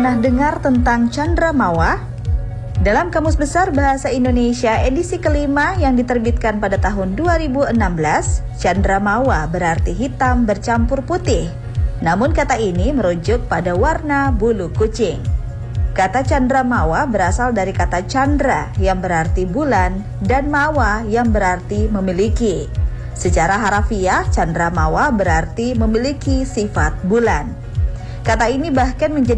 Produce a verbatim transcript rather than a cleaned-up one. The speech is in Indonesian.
pernah dengar tentang candramawah? Dalam Kamus Besar Bahasa Indonesia edisi kelima yang diterbitkan pada tahun dua ribu enam belas, candramawah berarti hitam bercampur putih. Namun kata ini merujuk pada warna bulu kucing. Kata candramawah berasal dari kata candra yang berarti bulan dan mawa yang berarti memiliki. Secara harafiah, candramawah berarti memiliki sifat bulan. Kata ini bahkan menjadi